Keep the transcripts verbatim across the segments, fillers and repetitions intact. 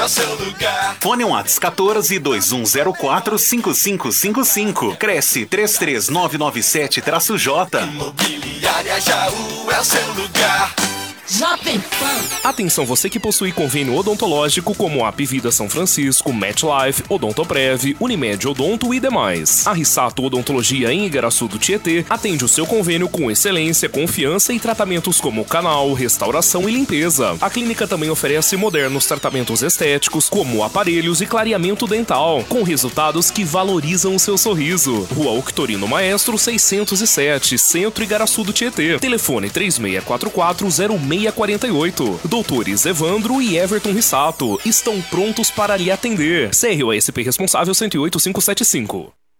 é o seu lugar. Fone Whats quatorze, dois um zero quatro, cinco cinco cinco cinco. Cresce três três nove nove sete J. Imobiliária Jaú é o seu lugar. Jovem Pan. Atenção você que possui convênio odontológico como a Apvida São Francisco, MetLife, Odontoprev, Unimed Odonto e demais. A Rissato Odontologia em Igaraçu do Tietê atende o seu convênio com excelência, confiança e tratamentos como canal, restauração e limpeza. A clínica também oferece modernos tratamentos estéticos como aparelhos e clareamento dental, com resultados que valorizam o seu sorriso. Rua Octorino Maestro seiscentos e sete, Centro Igaraçu do Tietê. Telefone três seis quatro quatro, zero seis quatro oito. Doutores Evandro e Everton Rissato estão prontos para lhe atender. C R O S P responsável cento e oito, quinhentos e setenta e cinco.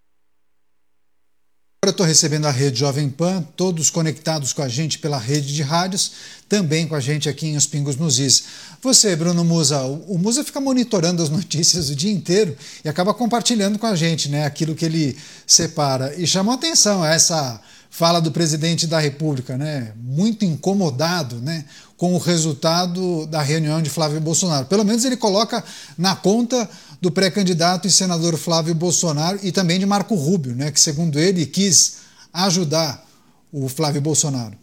Agora eu estou recebendo a Rede Jovem Pan, todos conectados com a gente pela rede de rádios, também com a gente aqui em Os Pingos nos Is. Você, Bruno Musa, o Musa fica monitorando as notícias o dia inteiro e acaba compartilhando com a gente, né, aquilo que ele separa. E chamou atenção essa fala do presidente da República, né, muito incomodado, né, com o resultado da reunião de Flávio Bolsonaro. Pelo menos ele coloca na conta do pré-candidato e senador Flávio Bolsonaro e também de Marco Rubio, né, que segundo ele quis ajudar o Flávio Bolsonaro.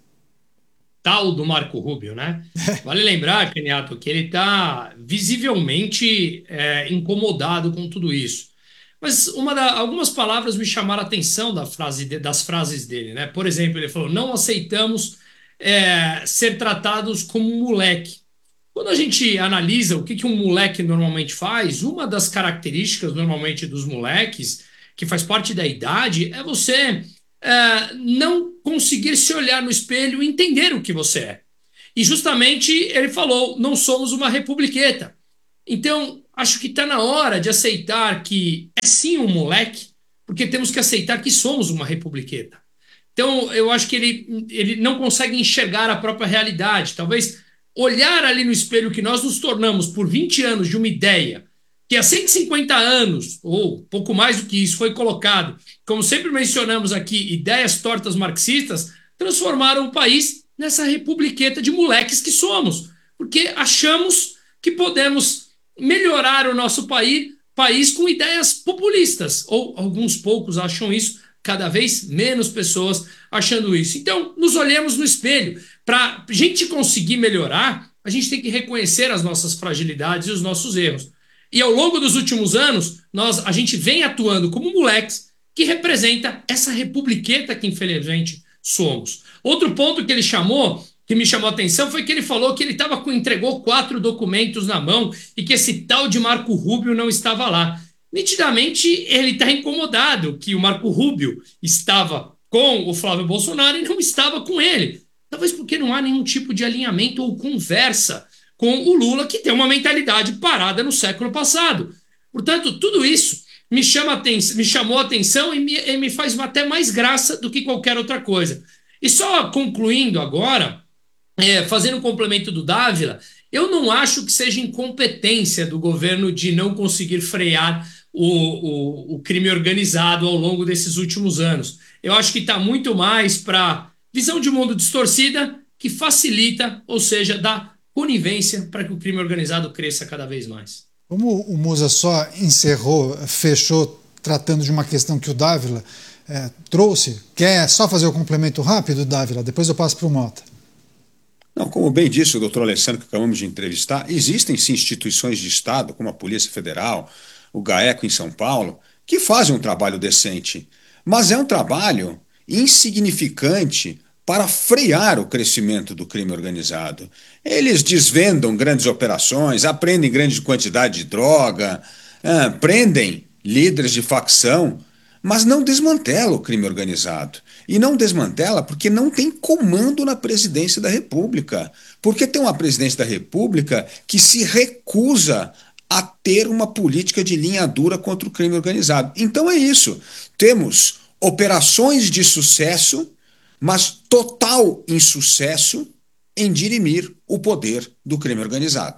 Tal do Marco Rubio, né? Vale lembrar, Caniato, que ele está visivelmente é, incomodado com tudo isso. Mas uma da, algumas palavras me chamaram a atenção da frase de, das frases dele, né? Por exemplo, ele falou: não aceitamos é, ser tratados como um moleque. Quando a gente analisa o que, que um moleque normalmente faz, uma das características normalmente dos moleques, que faz parte da idade, é você é, não conseguir se olhar no espelho e entender o que você é. E justamente ele falou: não somos uma republiqueta. Então, acho que está na hora de aceitar que é sim um moleque, porque temos que aceitar que somos uma republiqueta. Então, eu acho que ele, ele não consegue enxergar a própria realidade. Talvez olhar ali no espelho que nós nos tornamos por vinte anos de uma ideia, que há cento e cinquenta anos, ou pouco mais do que isso, foi colocado, como sempre mencionamos aqui, ideias tortas marxistas, transformaram o país nessa republiqueta de moleques que somos, porque achamos que podemos melhorar o nosso país, país com ideias populistas, ou alguns poucos acham isso, cada vez menos pessoas achando isso. Então, nos olhemos no espelho. Para a gente conseguir melhorar, a gente tem que reconhecer as nossas fragilidades e os nossos erros. E ao longo dos últimos anos, nós, a gente vem atuando como moleques que representa essa republiqueta que infelizmente somos. Outro ponto que ele chamou, que me chamou a atenção, foi que ele falou que ele tava com, entregou quatro documentos na mão e que esse tal de Marco Rubio não estava lá. Nitidamente, ele está incomodado que o Marco Rubio estava com o Flávio Bolsonaro e não estava com ele. Talvez porque não há nenhum tipo de alinhamento ou conversa com o Lula, que tem uma mentalidade parada no século passado. Portanto, tudo isso me, chama atenção, me chamou a atenção e me, e me faz até mais graça do que qualquer outra coisa. E só concluindo agora, é, fazendo um complemento do Dávila, eu não acho que seja incompetência do governo de não conseguir frear o, o, o crime organizado ao longo desses últimos anos. Eu acho que está muito mais para visão de mundo distorcida que facilita, ou seja, dá conivência para que o crime organizado cresça cada vez mais. Como o Musa só encerrou, fechou, tratando de uma questão que o Dávila é, trouxe, quer só fazer o complemento rápido, Dávila? Depois eu passo para o Mota. Não, como bem disse o doutor Alessandro, que acabamos de entrevistar, existem sim instituições de Estado, como a Polícia Federal, o GAECO em São Paulo, que fazem um trabalho decente, mas é um trabalho insignificante para frear o crescimento do crime organizado. Eles desvendam grandes operações, apreendem grande quantidade de droga, ah, prendem líderes de facção, mas não desmantela o crime organizado. E não desmantela porque não tem comando na presidência da República. Porque tem uma presidência da República que se recusa a ter uma política de linha dura contra o crime organizado. Então é isso. Temos operações de sucesso, mas total insucesso em dirimir o poder do crime organizado.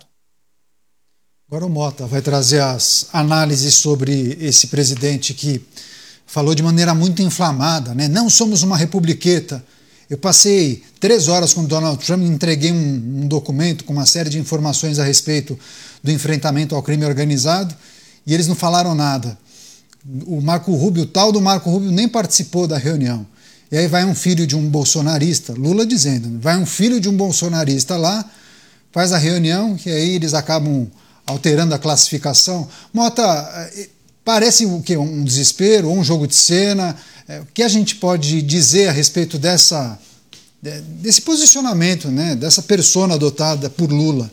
Agora o Mota vai trazer as análises sobre esse presidente que falou de maneira muito inflamada, né? Não somos uma republiqueta. Eu passei três horas com o Donald Trump, entreguei um, um documento com uma série de informações a respeito do enfrentamento ao crime organizado e eles não falaram nada. O Marco Rubio, o tal do Marco Rubio, nem participou da reunião. E aí vai um filho de um bolsonarista, Lula dizendo, vai um filho de um bolsonarista lá, faz a reunião, e aí eles acabam alterando a classificação. Mota, parece o quê? Um desespero, ou um jogo de cena? O que a gente pode dizer a respeito dessa, desse posicionamento, né, dessa persona adotada por Lula?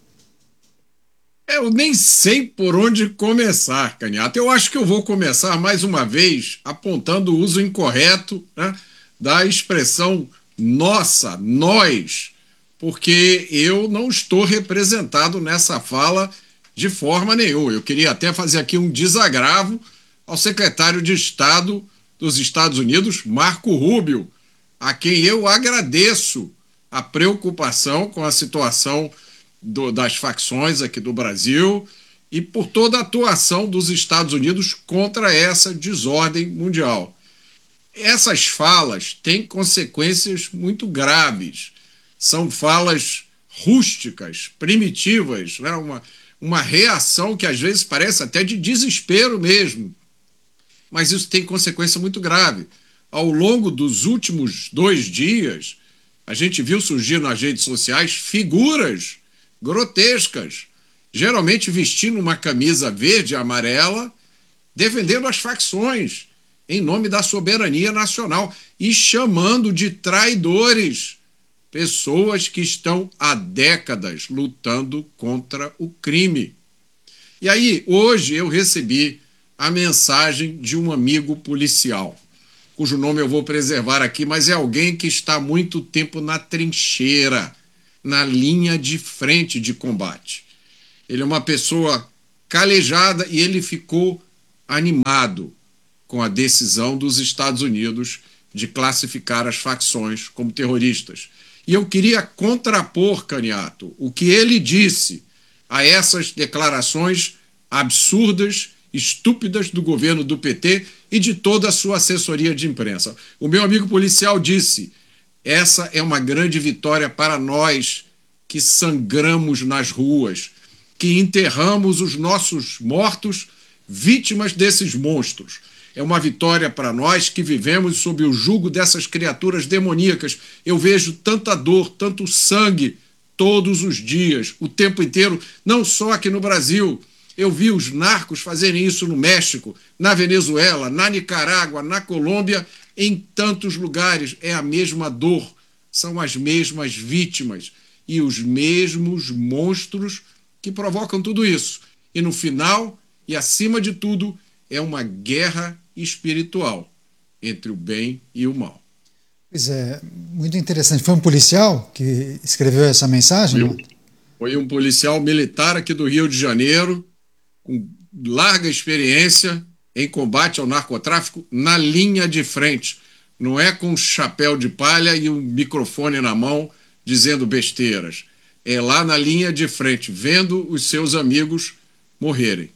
Eu nem sei por onde começar, Canhato. Eu acho que eu vou começar mais uma vez apontando o uso incorreto, né, da expressão nossa, nós, porque eu não estou representado nessa fala de forma nenhuma. Eu queria até fazer aqui um desagravo ao secretário de Estado dos Estados Unidos, Marco Rubio, a quem eu agradeço a preocupação com a situação do, das facções aqui do Brasil e por toda a atuação dos Estados Unidos contra essa desordem mundial. Essas falas têm consequências muito graves. São falas rústicas, primitivas, né? uma, uma reação que às vezes parece até de desespero mesmo. Mas isso tem consequência muito grave. Ao longo dos últimos dois dias, a gente viu surgir nas redes sociais figuras grotescas, geralmente vestindo uma camisa verde e amarela, defendendo as facções em nome da soberania nacional e chamando de traidores pessoas que estão há décadas lutando contra o crime. E aí, hoje eu recebi a mensagem de um amigo policial, cujo nome eu vou preservar aqui, mas é alguém que está há muito tempo na trincheira, na linha de frente de combate. Ele é uma pessoa calejada e ele ficou animado com a decisão dos Estados Unidos de classificar as facções como terroristas. E eu queria contrapor, Canhato, o que ele disse a essas declarações absurdas, estúpidas do governo do P T e de toda a sua assessoria de imprensa. O meu amigo policial disse: essa é uma grande vitória para nós que sangramos nas ruas, que enterramos os nossos mortos vítimas desses monstros. É uma vitória para nós que vivemos sob o jugo dessas criaturas demoníacas. Eu vejo tanta dor, tanto sangue todos os dias, o tempo inteiro, não só aqui no Brasil. Eu vi os narcos fazerem isso no México, na Venezuela, na Nicarágua, na Colômbia, em tantos lugares. É a mesma dor, são as mesmas vítimas e os mesmos monstros que provocam tudo isso. E no final, e acima de tudo, é uma guerra espiritual entre o bem e o mal. Pois é, muito interessante. Foi um policial que escreveu essa mensagem? Foi um, foi um policial militar aqui do Rio de Janeiro, com larga experiência em combate ao narcotráfico na linha de frente. Não é com um chapéu de palha e um microfone na mão dizendo besteiras. É lá na linha de frente, vendo os seus amigos morrerem.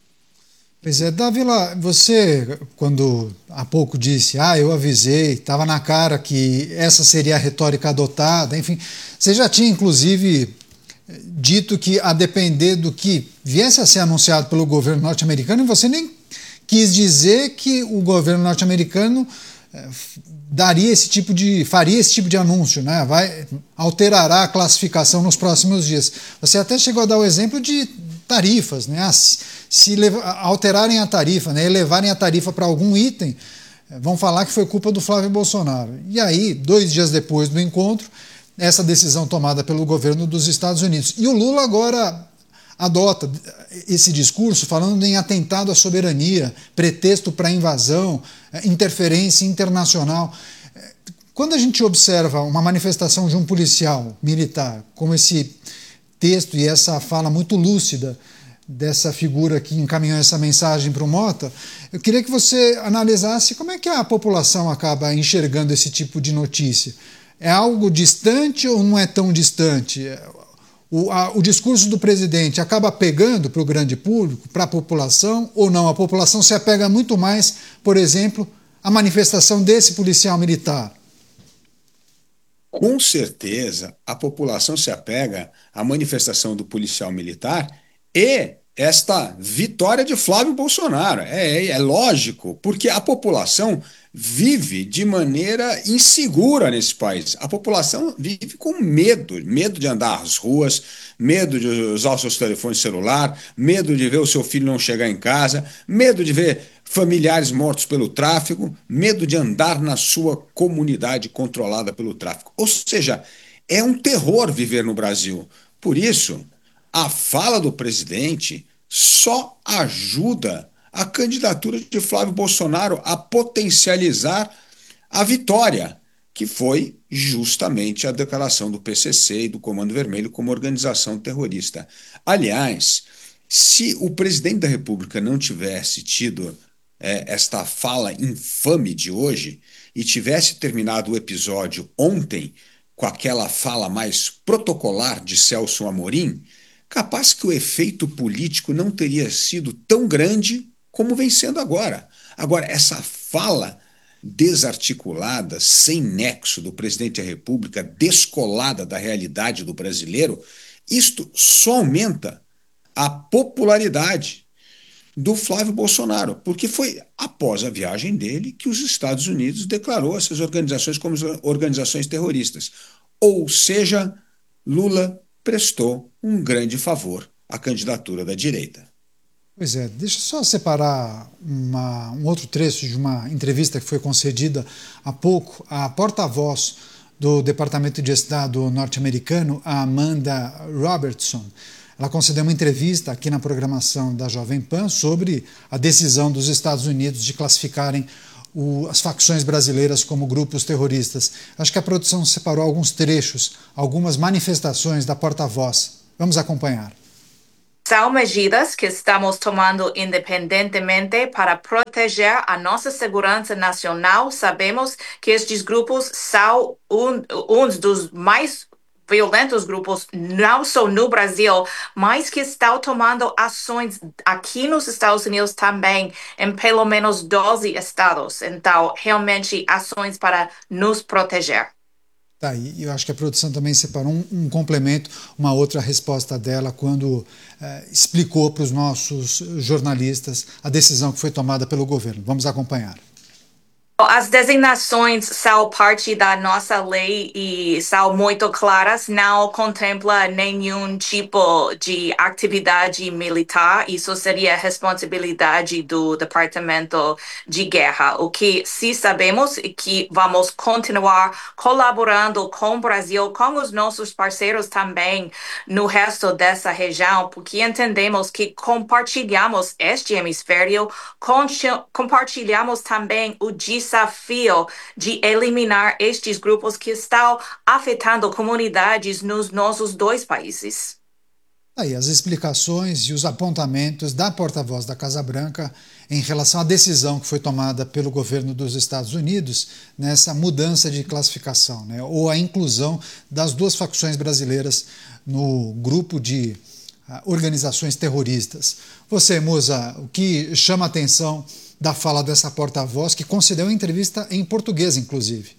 Pois é, Dávila, você, quando há pouco disse, ah, eu avisei, estava na cara que essa seria a retórica adotada, enfim, você já tinha, inclusive, dito que, a depender do que viesse a ser anunciado pelo governo norte-americano, você nem quis dizer que o governo norte-americano eh, daria esse tipo de, faria esse tipo de anúncio, né? Vai, alterará a classificação nos próximos dias. Você até chegou a dar o exemplo de tarifas, né? Ah, se, se leva, alterarem a tarifa, né? Elevarem a tarifa para algum item, vão falar que foi culpa do Flávio Bolsonaro. E aí, dois dias depois do encontro, essa decisão tomada pelo governo dos Estados Unidos. E o Lula agora adota esse discurso falando em atentado à soberania, pretexto para invasão, interferência internacional. Quando a gente observa uma manifestação de um policial militar, como esse texto e essa fala muito lúcida dessa figura que encaminhou essa mensagem para o Mota, eu queria que você analisasse como é que a população acaba enxergando esse tipo de notícia. É algo distante ou não é tão distante? O, a, o discurso do presidente acaba pegando para o grande público, para a população, ou não? A população se apega muito mais, por exemplo, à manifestação desse policial militar. Com certeza, a população se apega à manifestação do policial militar e esta vitória de Flávio Bolsonaro. É, é, é lógico, porque a população vive de maneira insegura nesse país. A população vive com medo, medo de andar às ruas, medo de usar os seus telefones celular, medo de ver o seu filho não chegar em casa, medo de ver familiares mortos pelo tráfico, medo de andar na sua comunidade controlada pelo tráfico. Ou seja, é um terror viver no Brasil. Por isso, a fala do presidente só ajuda a candidatura de Flávio Bolsonaro a potencializar a vitória, que foi justamente a declaração do P C C e do Comando Vermelho como organização terrorista. Aliás, se o presidente da República não tivesse tido é, esta fala infame de hoje e tivesse terminado o episódio ontem com aquela fala mais protocolar de Celso Amorim, capaz que o efeito político não teria sido tão grande como vem sendo agora. Agora, essa fala desarticulada, sem nexo do presidente da República, descolada da realidade do brasileiro, isto só aumenta a popularidade do Flávio Bolsonaro, porque foi após a viagem dele que os Estados Unidos declarou essas organizações como organizações terroristas. Ou seja, Lula prestou um grande favor à candidatura da direita. Pois é, deixa eu só separar uma, um outro trecho de uma entrevista que foi concedida há pouco à porta-voz do Departamento de Estado norte-americano, a Amanda Robertson. Ela concedeu uma entrevista aqui na programação da Jovem Pan sobre a decisão dos Estados Unidos de classificarem o, as facções brasileiras como grupos terroristas. Acho que a produção separou alguns trechos, algumas manifestações da porta-voz. Vamos acompanhar. São medidas que estamos tomando independentemente para proteger a nossa segurança nacional. Sabemos que estes grupos são um, um dos mais violentos grupos, não só no Brasil, mas que estão tomando ações aqui nos Estados Unidos também, em pelo menos doze estados. Então, realmente, ações para nos proteger. Tá, e eu acho que a produção também separou um, um complemento, uma outra resposta dela, quando eh, explicou para os nossos jornalistas a decisão que foi tomada pelo governo. Vamos acompanhar. As designações são parte da nossa lei e são muito claras, não contempla nenhum tipo de atividade militar. Isso seria responsabilidade do Departamento de Guerra. O que sim sabemos é que vamos continuar colaborando com o Brasil, com os nossos parceiros também no resto dessa região, porque entendemos que compartilhamos este hemisfério, compartilhamos também o desafio desafio de eliminar estes grupos que estão afetando comunidades nos nossos dois países. Aí as explicações e os apontamentos da porta-voz da Casa Branca em relação à decisão que foi tomada pelo governo dos Estados Unidos nessa mudança de classificação, né, ou a inclusão das duas facções brasileiras no grupo de uh, organizações terroristas. Você, Musa, o que chama a atenção da fala dessa porta-voz, que concedeu uma entrevista em português, inclusive?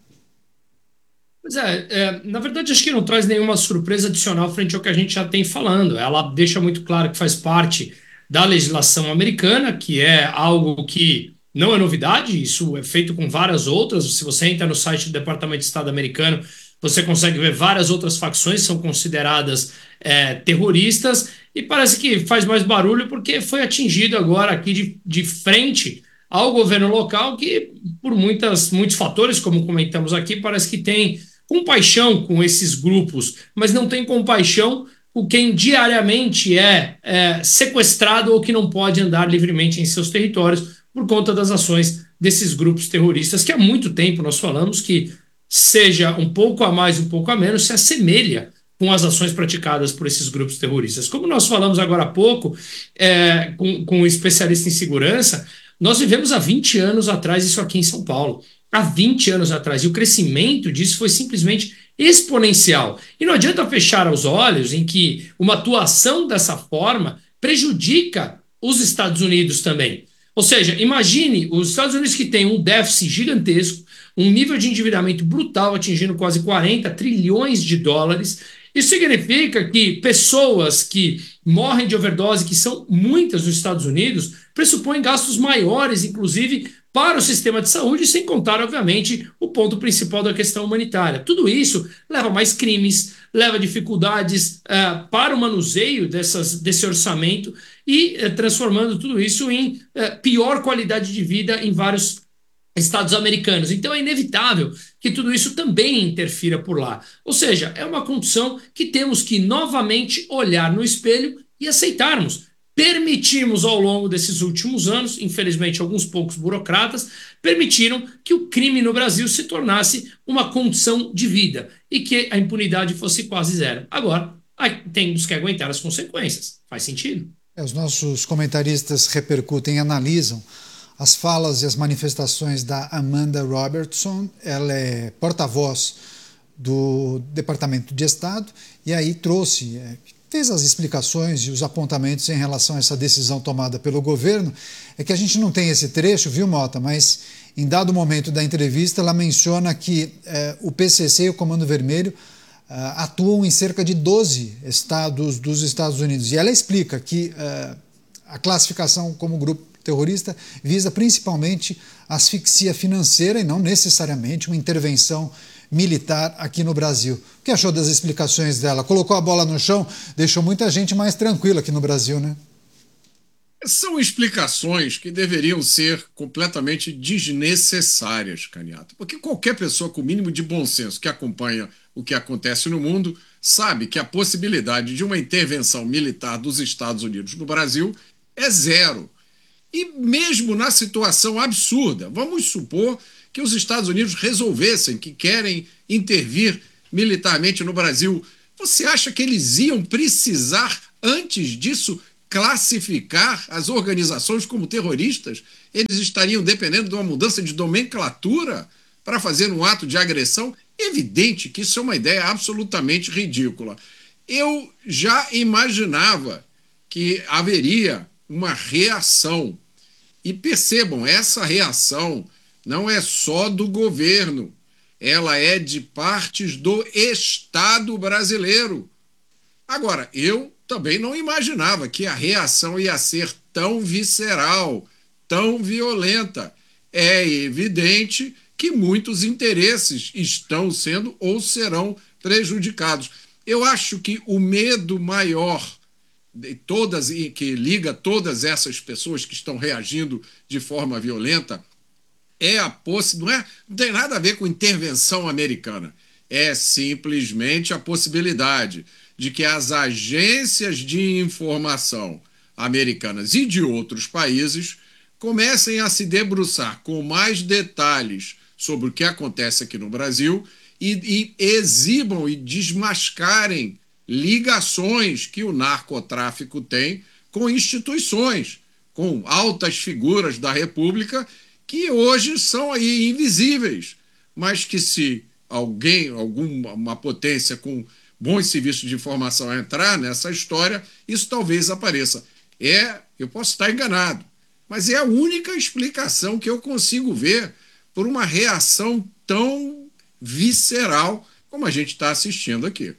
Pois é, é, na verdade acho que não traz nenhuma surpresa adicional frente ao que a gente já tem falando. Ela deixa muito claro que faz parte da legislação americana, que é algo que não é novidade, isso é feito com várias outras. Se você entra no site do Departamento de Estado americano, você consegue ver várias outras facções que são consideradas é, terroristas, e parece que faz mais barulho porque foi atingido agora aqui de, de frente ao governo local, que por muitas, muitos fatores, como comentamos aqui, parece que tem compaixão com esses grupos, mas não tem compaixão com quem diariamente é, é sequestrado ou que não pode andar livremente em seus territórios por conta das ações desses grupos terroristas, que há muito tempo nós falamos que, seja um pouco a mais, um pouco a menos, se assemelha com as ações praticadas por esses grupos terroristas. Como nós falamos agora há pouco, é, com, com um especialista em segurança, nós vivemos há vinte anos atrás isso aqui em São Paulo. Há vinte anos atrás. E o crescimento disso foi simplesmente exponencial. E não adianta fechar os olhos em que uma atuação dessa forma prejudica os Estados Unidos também. Ou seja, imagine os Estados Unidos que tem um déficit gigantesco, um nível de endividamento brutal atingindo quase quarenta trilhões de dólares. Isso significa que pessoas que morrem de overdose, que são muitas nos Estados Unidos, pressupõem gastos maiores, inclusive, para o sistema de saúde, sem contar, obviamente, o ponto principal da questão humanitária. Tudo isso leva a mais crimes, leva dificuldades uh, para o manuseio dessas, desse orçamento e uh, transformando tudo isso em uh, pior qualidade de vida em vários estados americanos. Então é inevitável que tudo isso também interfira por lá. Ou seja, é uma condição que temos que novamente olhar no espelho e aceitarmos. Permitimos ao longo desses últimos anos, infelizmente alguns poucos burocratas, permitiram que o crime no Brasil se tornasse uma condição de vida e que a impunidade fosse quase zero. Agora, temos que aguentar as consequências. Faz sentido? É, os nossos comentaristas repercutem e analisam as falas e as manifestações da Amanda Robertson. Ela é porta-voz do Departamento de Estado e aí trouxe... É, fez as explicações e os apontamentos em relação a essa decisão tomada pelo governo. É que a gente não tem esse trecho, viu, Mota? Mas em dado momento da entrevista ela menciona que eh, o P C C e o Comando Vermelho eh, atuam em cerca de doze estados dos Estados Unidos. E ela explica que eh, a classificação como grupo terrorista visa principalmente asfixia financeira e não necessariamente uma intervenção militar aqui no Brasil. O que achou das explicações dela? Colocou a bola no chão, deixou muita gente mais tranquila aqui no Brasil, né? São explicações que deveriam ser completamente desnecessárias, Caniato, porque qualquer pessoa com o mínimo de bom senso que acompanha o que acontece no mundo sabe que a possibilidade de uma intervenção militar dos Estados Unidos no Brasil é zero. E mesmo na situação absurda, vamos supor que os Estados Unidos resolvessem que querem intervir militarmente no Brasil, você acha que eles iam precisar, antes disso, classificar as organizações como terroristas? Eles estariam dependendo de uma mudança de nomenclatura para fazer um ato de agressão? É evidente que isso é uma ideia absolutamente ridícula. Eu já imaginava que haveria uma reação. E percebam, essa reação não é só do governo, ela é de partes do Estado brasileiro. Agora, eu também não imaginava que a reação ia ser tão visceral, tão violenta. É evidente que muitos interesses estão sendo ou serão prejudicados. Eu acho que o medo maior de todas, que liga todas essas pessoas que estão reagindo de forma violenta é a possibilidade, não, é, não tem nada a ver com intervenção americana, é simplesmente a possibilidade de que as agências de informação americanas e de outros países comecem a se debruçar com mais detalhes sobre o que acontece aqui no Brasil e, e exibam e desmascarem ligações que o narcotráfico tem com instituições, com altas figuras da República que hoje são aí invisíveis, mas que se alguém, alguma potência com bons serviços de informação entrar nessa história, isso talvez apareça. É, eu posso estar enganado, mas é a única explicação que eu consigo ver por uma reação tão visceral como a gente está assistindo aqui.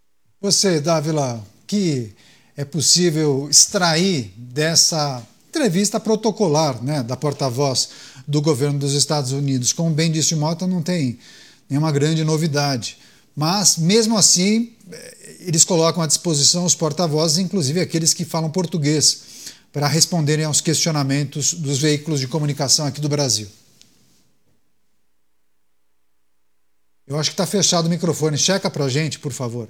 Você, Dávila, que é possível extrair dessa entrevista protocolar, né, da porta-voz do governo dos Estados Unidos? Como bem disse o Mota, não tem nenhuma grande novidade. Mas, mesmo assim, eles colocam à disposição os porta-vozes, inclusive aqueles que falam português, para responderem aos questionamentos dos veículos de comunicação aqui do Brasil. Eu acho que está fechado o microfone. Checa para a gente, por favor.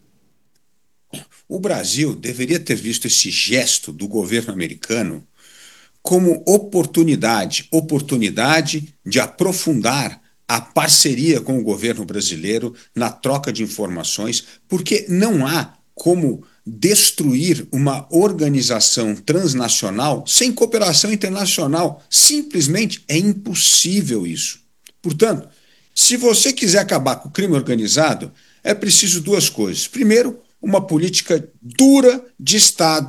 O Brasil deveria ter visto esse gesto do governo americano como oportunidade, oportunidade de aprofundar a parceria com o governo brasileiro na troca de informações, porque não há como destruir uma organização transnacional sem cooperação internacional. Simplesmente é impossível isso. Portanto, se você quiser acabar com o crime organizado, é preciso duas coisas. Primeiro, uma política dura de Estado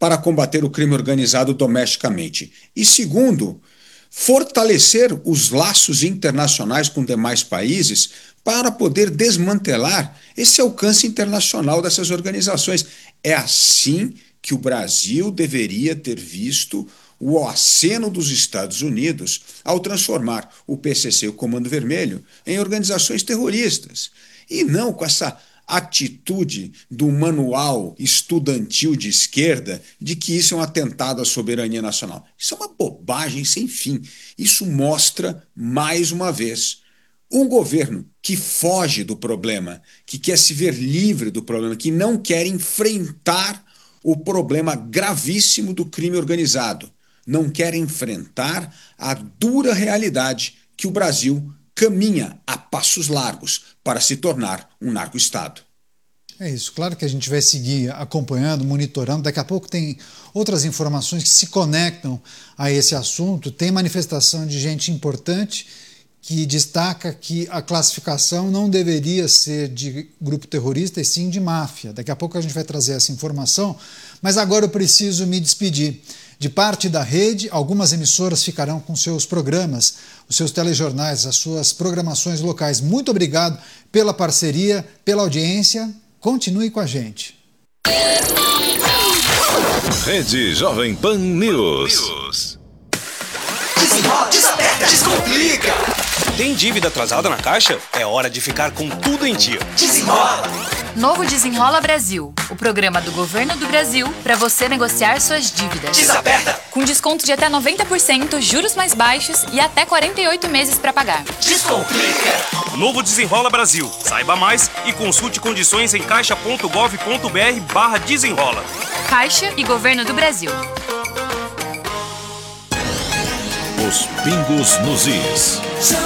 para combater o crime organizado domesticamente. E segundo, fortalecer os laços internacionais com demais países para poder desmantelar esse alcance internacional dessas organizações. É assim que o Brasil deveria ter visto o aceno dos Estados Unidos ao transformar o P C C, o Comando Vermelho, em organizações terroristas. E não com essa atitude do manual estudantil de esquerda de que isso é um atentado à soberania nacional. Isso é uma bobagem sem fim. Isso mostra, mais uma vez, um governo que foge do problema, que quer se ver livre do problema, que não quer enfrentar o problema gravíssimo do crime organizado, não quer enfrentar a dura realidade que o Brasil caminha a passos largos para se tornar um narco-estado. É isso, claro que a gente vai seguir acompanhando, monitorando. Daqui a pouco tem outras informações que se conectam a esse assunto. Tem manifestação de gente importante que destaca que a classificação não deveria ser de grupo terrorista, e sim de máfia. Daqui a pouco a gente vai trazer essa informação, mas agora eu preciso me despedir. De parte da rede, algumas emissoras ficarão com seus programas, os seus telejornais, as suas programações locais. Muito obrigado pela parceria, pela audiência. Continue com a gente. Rede Jovem Pan News. Desenrola, desaperta, descomplica. Tem dívida atrasada na Caixa? É hora de ficar com tudo em dia. Desenrola. Novo Desenrola Brasil, o programa do Governo do Brasil para você negociar suas dívidas. Desaperta. Com desconto de até noventa por cento, juros mais baixos e até quarenta e oito meses para pagar. Descomplica. Novo Desenrola Brasil. Saiba mais e consulte condições em caixa ponto gov ponto br barra desenrola. Caixa e Governo do Brasil. Os pingos nos is.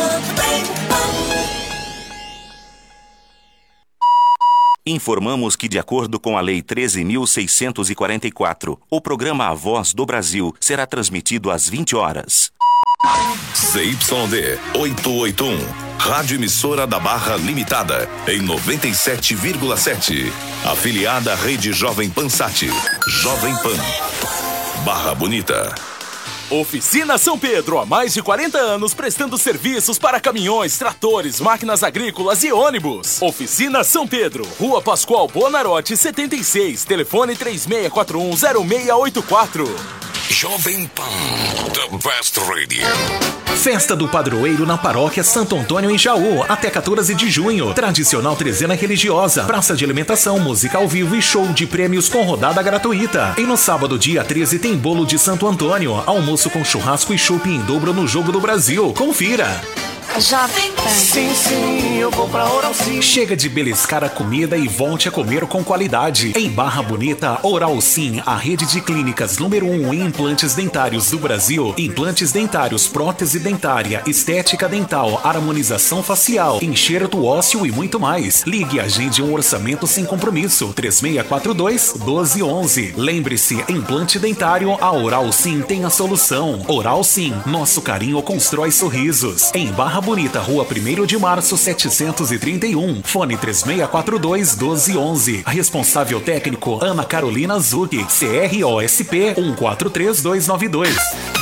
Informamos que, de acordo com a Lei treze mil seiscentos e quarenta e quatro, o programa A Voz do Brasil será transmitido às vinte horas. C Y D oitocentos e oitenta e um, Rádio Emissora da Barra Limitada, em noventa e sete vírgula sete. Afiliada à Rede Jovem Pan Sat. Jovem Pan. Barra Bonita. Oficina São Pedro, há mais de quarenta anos prestando serviços para caminhões, tratores, máquinas agrícolas e ônibus. Oficina São Pedro, Rua Pascoal Bonarotti, setenta e seis, telefone três seis quatro um zero seis oito quatro. Jovem Pan, the best radio. Festa do Padroeiro na Paróquia Santo Antônio em Jaú, até quatorze de junho. Tradicional trezena religiosa, praça de alimentação, música ao vivo e show de prêmios com rodada gratuita. E no sábado, dia treze, tem bolo de Santo Antônio, almoço com churrasco e chopp em dobro no Jogo do Brasil. Confira! Jovem Pan. Sim, sim, eu vou pra Oral Sim. Chega de beliscar a comida e volte a comer com qualidade. Em Barra Bonita, Oral Sim, a rede de clínicas número um em implantes dentários do Brasil. Implantes dentários, prótese dentária, estética dental, harmonização facial, enxerto ósseo e muito mais. Ligue e agende um orçamento sem compromisso. três seis quatro dois, um dois um um. Lembre-se, implante dentário, a Oral Sim tem a solução. Oral Sim, nosso carinho constrói sorrisos. Em Barra Bonita, Rua primeiro de março, setecentos e trinta e um. Fone três seis quatro dois, um dois um um. Responsável técnico, Ana Carolina Zucchi. C R O S P um quatro três dois nove dois.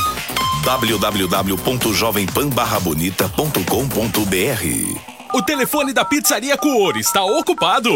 w w w ponto jovem pan barra bonita ponto com ponto b r. O telefone da Pizzaria Cuore está ocupado.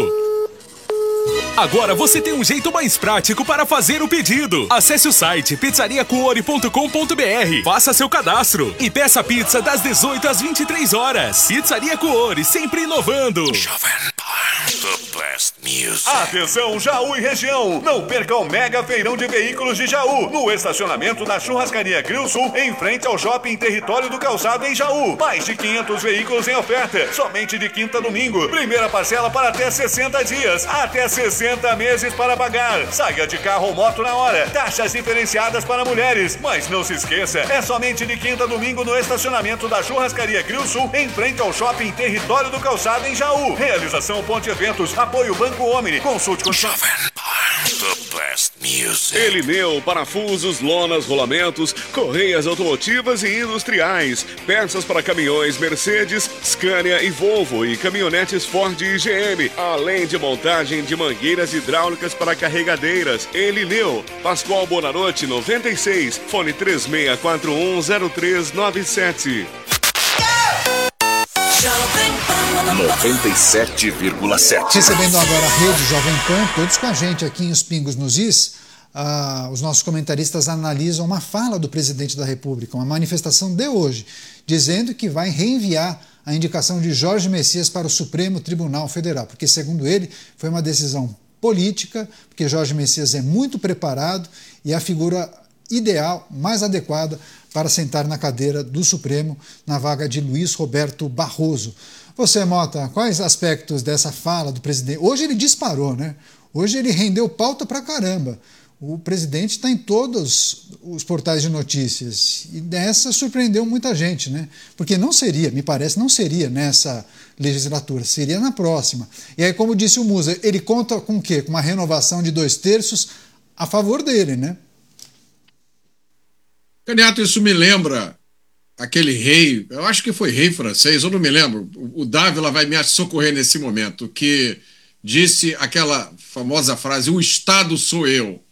Agora você tem um jeito mais prático para fazer o pedido. Acesse o site pizzaria cuore ponto com ponto b r, faça seu cadastro e peça pizza das dezoito às vinte e três horas. Pizzaria Cuore, sempre inovando. Jovem Pan, the best music. Atenção, Jaú e região! Não perca o mega feirão de veículos de Jaú, no estacionamento da Churrascaria Grill Sul, em frente ao Shopping Território do Calçado em Jaú. Mais de quinhentos veículos em oferta, somente de quinta a domingo. Primeira parcela para até sessenta dias, até sessenta meses para pagar. Saia de carro ou moto na hora. Taxas diferenciadas para mulheres. Mas não se esqueça, é somente de quinta a domingo no estacionamento da Churrascaria Grill Sul, em frente ao Shopping Território do Calçado em Jaú. Realização Ponte Eventos, apoio Banco Omni. Consulte com Jovem Pan, the best. best music. Elineu, parafusos, lonas, rolamentos, correias automotivas e industriais, peças para caminhões Mercedes, Scania e Volvo e caminhonetes Ford e G M, além de montagem de mangueiras hidráulicas para carregadeiras. Elineu, Pascoal Bonarotti noventa e seis, fone três seis quatro um zero três nove sete. noventa e sete vírgula sete. Recebendo agora a rede Jovem Pan, todos com a gente aqui em Os Pingos nos Is. Ah, os nossos comentaristas analisam uma fala do presidente da República, uma manifestação de hoje, dizendo que vai reenviar a indicação de Jorge Messias para o Supremo Tribunal Federal, porque, segundo ele, foi uma decisão política, porque Jorge Messias é muito preparado e a figura ideal, mais adequada para sentar na cadeira do Supremo, na vaga de Luiz Roberto Barroso. Você, Mota, quais aspectos dessa fala do presidente? Hoje ele disparou, né? Hoje ele rendeu pauta pra caramba. O presidente está em todos os portais de notícias e dessa surpreendeu muita gente, né? Porque não seria, me parece, não seria nessa legislatura, seria na próxima. E aí, como disse o Musa, ele conta com o quê? Com uma renovação de dois terços a favor dele, né? Caniato, isso me lembra aquele rei, eu acho que foi rei francês, eu não me lembro, o Dávila vai me socorrer nesse momento, que disse aquela famosa frase, o Estado sou eu.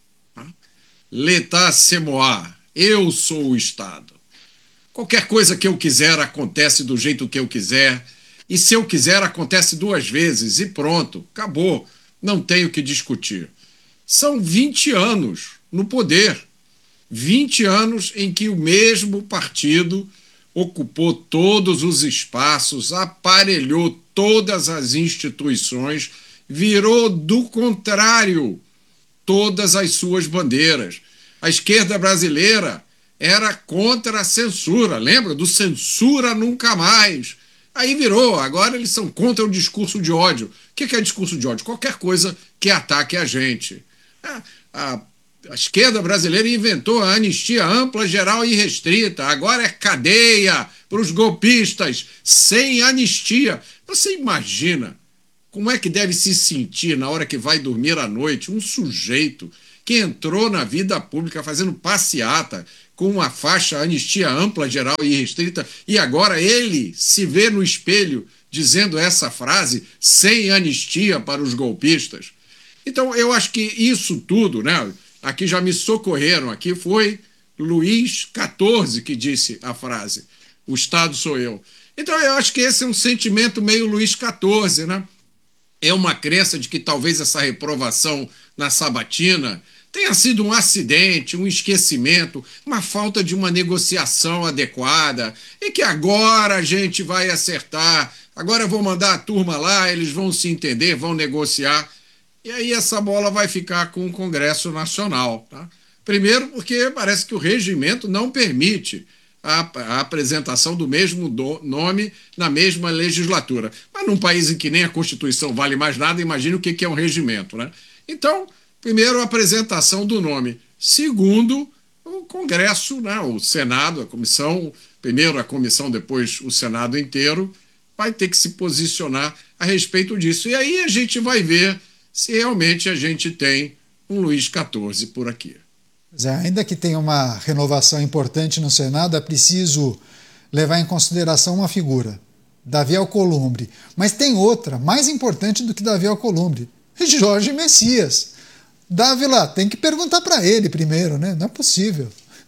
L'État c'est moi, eu sou o Estado. Qualquer coisa que eu quiser acontece do jeito que eu quiser, e se eu quiser acontece duas vezes, e pronto, acabou, não tenho o que discutir. São vinte anos no poder, vinte anos em que o mesmo partido ocupou todos os espaços, aparelhou todas as instituições, virou do contrário todas as suas bandeiras. A esquerda brasileira era contra a censura, lembra? Do censura nunca mais. Aí virou, agora eles são contra o discurso de ódio. O que é discurso de ódio? Qualquer coisa que ataque a gente. A, a, a esquerda brasileira inventou a anistia ampla, geral e restrita. Agora é cadeia para os golpistas, sem anistia. Você imagina como é que deve se sentir na hora que vai dormir à noite um sujeito que entrou na vida pública fazendo passeata com uma faixa anistia ampla, geral e restrita, e agora ele se vê no espelho dizendo essa frase, sem anistia para os golpistas. Então, eu acho que isso tudo, né? Aqui já me socorreram, aqui foi Luís quatorze que disse a frase, o Estado sou eu. Então, eu acho que esse é um sentimento meio Luís quatorze, né? É uma crença de que talvez essa reprovação na sabatina tenha sido um acidente, um esquecimento, uma falta de uma negociação adequada, e que agora a gente vai acertar, agora eu vou mandar a turma lá, eles vão se entender, vão negociar, e aí essa bola vai ficar com o Congresso Nacional. Tá? Primeiro porque parece que o regimento não permite A, a apresentação do mesmo do, nome na mesma legislatura. Mas num país em que nem a Constituição vale mais nada, imagine o que, que é um regimento, né? Então, primeiro, a apresentação do nome. Segundo, o Congresso, né, o Senado, a comissão, primeiro a comissão, depois o Senado inteiro, vai ter que se posicionar a respeito disso. E aí a gente vai ver se realmente a gente tem um Luís quatorze por aqui. É, ainda que tenha uma renovação importante no Senado, é preciso levar em consideração uma figura, Davi Alcolumbre. Mas tem outra, mais importante do que Davi Alcolumbre, Jorge Messias. Dávila, tem que perguntar para ele primeiro, né? Não é possível.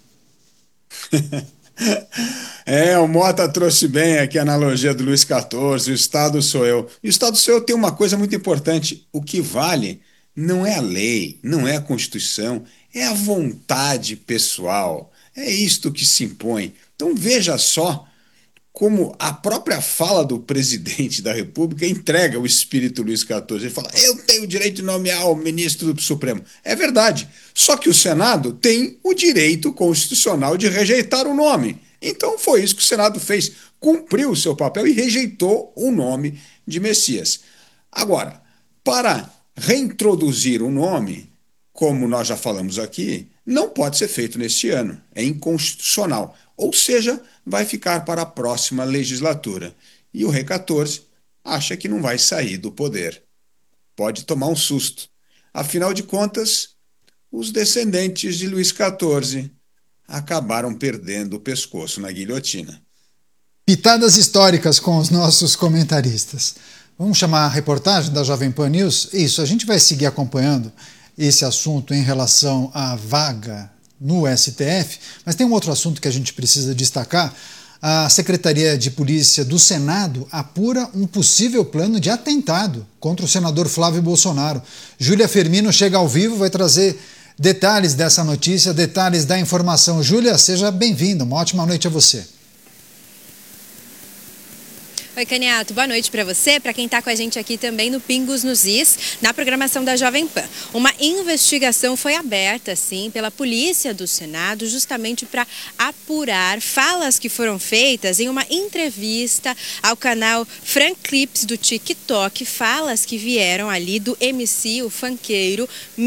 É, o Mota trouxe bem aqui a analogia do Luís quatorze, o Estado sou eu. E o Estado sou eu tem uma coisa muito importante, o que vale não é a lei, não é a Constituição, é a vontade pessoal, é isto que se impõe. Então veja só como a própria fala do presidente da República entrega o espírito Luís quatorze. Ele fala, eu tenho o direito de nomear o ministro do Supremo. É verdade, só que o Senado tem o direito constitucional de rejeitar o nome. Então foi isso que o Senado fez, cumpriu o seu papel e rejeitou o nome de Messias. Agora, para reintroduzir o nome, como nós já falamos aqui, não pode ser feito neste ano, é inconstitucional, ou seja, vai ficar para a próxima legislatura. E o Rei quatorze acha que não vai sair do poder. Pode tomar um susto. Afinal de contas, os descendentes de Luís quatorze acabaram perdendo o pescoço na guilhotina. Pitadas históricas com os nossos comentaristas. Vamos chamar a reportagem da Jovem Pan News? Isso, a gente vai seguir acompanhando esse assunto em relação à vaga no S T F, mas tem um outro assunto que a gente precisa destacar. A Secretaria de Polícia do Senado apura um possível plano de atentado contra o senador Flávio Bolsonaro. Júlia Firmino chega ao vivo, vai trazer detalhes dessa notícia, detalhes da informação. Júlia, seja bem-vinda, uma ótima noite a você. Oi, Caniato, boa noite para você, para quem está com a gente aqui também no Pingos nos Is, na programação da Jovem Pan. Uma investigação foi aberta, sim, pela Polícia do Senado, justamente para apurar falas que foram feitas em uma entrevista ao canal Frank Clips do TikTok, falas que vieram ali do M C, o funkeiro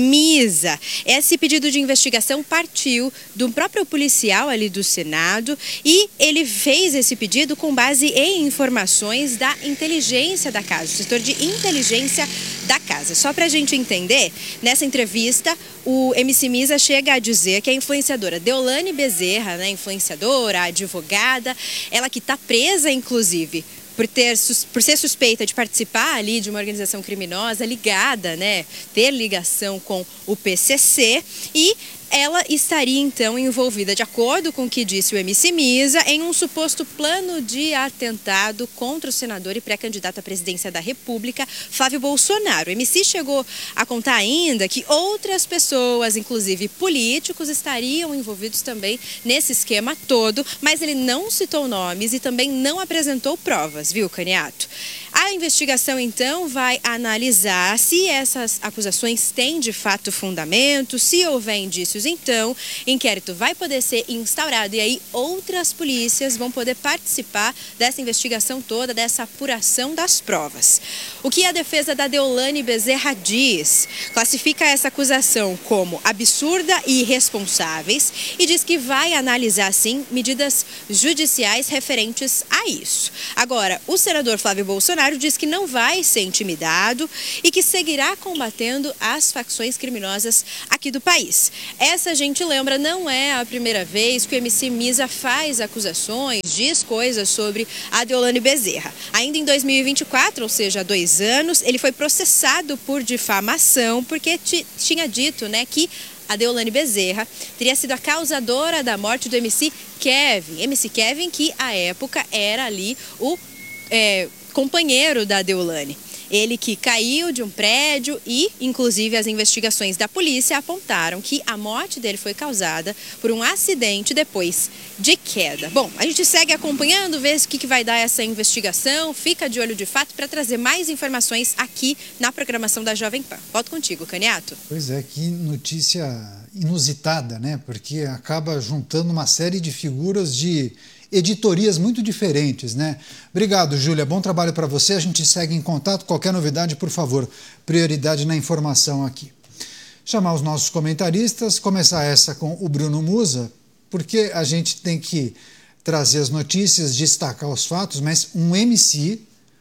Misa. Esse pedido de investigação partiu do próprio policial ali do Senado e ele fez esse pedido com base em informações da inteligência da casa, o setor de inteligência da casa. Só para a gente entender, nessa entrevista, o M C Misa chega a dizer que a influenciadora Deolane Bezerra, né, influenciadora, advogada, ela que está presa, inclusive, por, ter, por ser suspeita de participar ali de uma organização criminosa ligada, né, ter ligação com o P C C, e ela estaria então envolvida, de acordo com o que disse o M C Misa, em um suposto plano de atentado contra o senador e pré-candidato à presidência da República, Flávio Bolsonaro. O M C chegou a contar ainda que outras pessoas, inclusive políticos, estariam envolvidos também nesse esquema todo, mas ele não citou nomes e também não apresentou provas, viu, Caniato? A investigação, então, vai analisar se essas acusações têm, de fato, fundamento, se houver indícios, então, inquérito vai poder ser instaurado e aí outras polícias vão poder participar dessa investigação toda, dessa apuração das provas. O que a defesa da Deolane Bezerra diz? Classifica essa acusação como absurda e irresponsáveis e diz que vai analisar, sim, medidas judiciais referentes a isso. Agora, o senador Flávio Bolsonaro diz que não vai ser intimidado e que seguirá combatendo as facções criminosas aqui do país. Essa, a gente lembra, não é a primeira vez que o M C Misa faz acusações, diz coisas sobre a Deolane Bezerra. Ainda em dois mil e vinte e quatro, ou seja, há dois anos, ele foi processado por difamação porque tinha dito, né, que a Deolane Bezerra teria sido a causadora da morte do M C Kevin. M C Kevin, que à época era ali o é, companheiro da Deolane. Ele que caiu de um prédio e, inclusive, as investigações da polícia apontaram que a morte dele foi causada por um acidente depois de queda. Bom, a gente segue acompanhando, vê o que vai dar essa investigação, fica de olho de fato para trazer mais informações aqui na programação da Jovem Pan. Volto contigo, Caniato. Pois é, que notícia inusitada, né? Porque acaba juntando uma série de figuras de editorias muito diferentes, né? Obrigado, Júlia. Bom trabalho para você. A gente segue em contato. Qualquer novidade, por favor, prioridade na informação aqui. Chamar os nossos comentaristas, começar essa com o Bruno Musa, porque a gente tem que trazer as notícias, destacar os fatos, mas um M C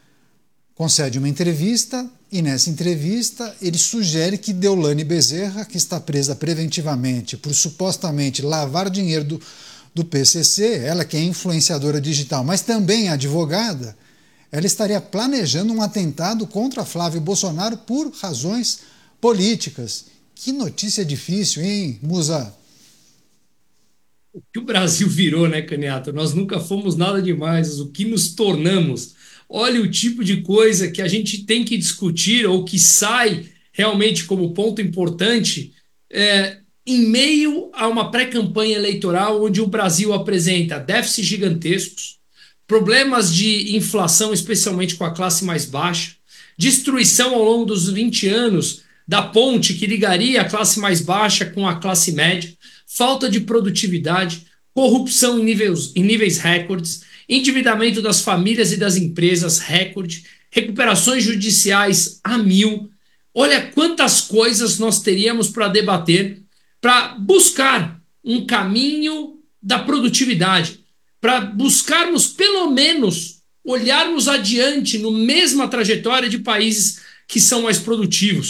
concede uma entrevista e nessa entrevista ele sugere que Deolane Bezerra, que está presa preventivamente por supostamente lavar dinheiro do do P C C, ela que é influenciadora digital, mas também advogada, ela estaria planejando um atentado contra Flávio Bolsonaro por razões políticas. Que notícia difícil, hein, Musa? O que o Brasil virou, né, Caniato? Nós nunca fomos nada demais, o que nos tornamos. Olha o tipo de coisa que a gente tem que discutir ou que sai realmente como ponto importante, é, em meio a uma pré-campanha eleitoral onde o Brasil apresenta déficits gigantescos, problemas de inflação, especialmente com a classe mais baixa, destruição ao longo dos vinte anos da ponte que ligaria a classe mais baixa com a classe média, falta de produtividade, corrupção em níveis, em níveis recordes, endividamento das famílias e das empresas recorde, recuperações judiciais a mil. Olha quantas coisas nós teríamos para debater, para buscar um caminho da produtividade, para buscarmos, pelo menos, olharmos adiante no mesma trajetória de países que são mais produtivos.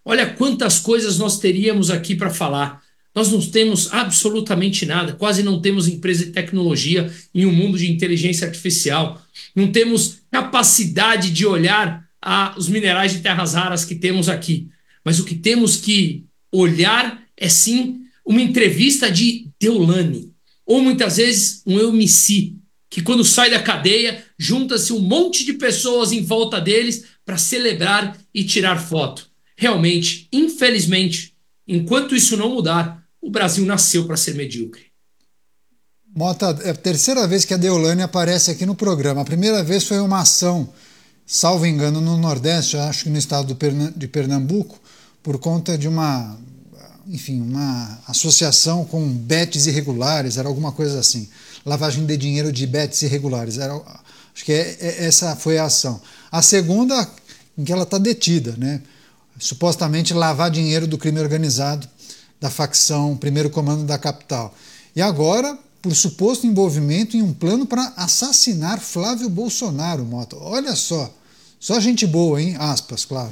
Olha quantas coisas nós teríamos aqui para falar. Nós não temos absolutamente nada, quase não temos empresa de tecnologia em um mundo de inteligência artificial. Não temos capacidade de olhar a, os minerais de terras raras que temos aqui. Mas o que temos que olhar é sim uma entrevista de Deolane, ou muitas vezes um M C, que quando sai da cadeia, junta-se um monte de pessoas em volta deles para celebrar e tirar foto. Realmente, infelizmente, enquanto isso não mudar, o Brasil nasceu para ser medíocre. Mota, é a terceira vez que a Deolane aparece aqui no programa. A primeira vez foi uma ação, salvo engano, no Nordeste, acho que no estado de Pernambuco, por conta de uma, enfim, uma associação com bets irregulares, era alguma coisa assim. Lavagem de dinheiro de bets irregulares. Era, acho que é, é, essa foi a ação. A segunda, em que ela está detida, né? Supostamente lavar dinheiro do crime organizado da facção Primeiro Comando da capital. E agora, por suposto envolvimento em um plano para assassinar Flávio Bolsonaro, Mota. Olha só, só gente boa, hein? Aspas, claro.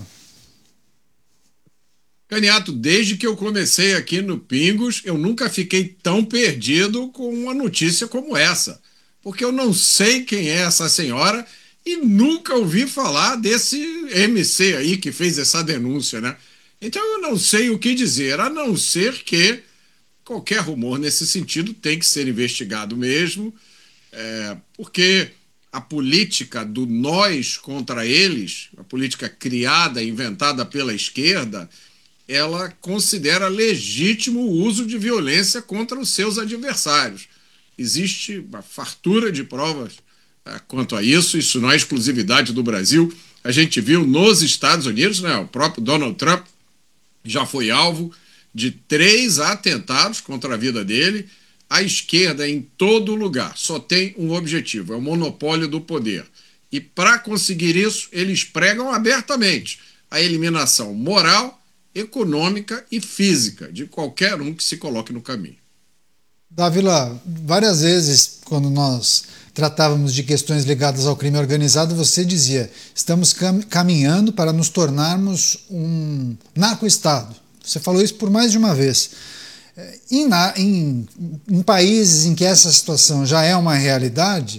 Caniato, desde que eu comecei aqui no Pingos, eu nunca fiquei tão perdido com uma notícia como essa. Porque eu não sei quem é essa senhora e nunca ouvi falar desse M C aí que fez essa denúncia, né? Então eu não sei o que dizer, a não ser que qualquer rumor nesse sentido tem que ser investigado mesmo, é, porque a política do nós contra eles, a política criada, inventada pela esquerda, ela considera legítimo o uso de violência contra os seus adversários. Existe uma fartura de provas é, quanto a isso, isso não é exclusividade do Brasil. A gente viu nos Estados Unidos, né, o próprio Donald Trump já foi alvo de três atentados contra a vida dele. A esquerda, em todo lugar, só tem um objetivo, é o monopólio do poder. E para conseguir isso, eles pregam abertamente a eliminação moral, econômica e física de qualquer um que se coloque no caminho. Dávila, várias vezes, quando nós tratávamos de questões ligadas ao crime organizado, você dizia, estamos cam- caminhando para nos tornarmos um narco-estado. Você falou isso por mais de uma vez. Em, na, em, em países em que essa situação já é uma realidade,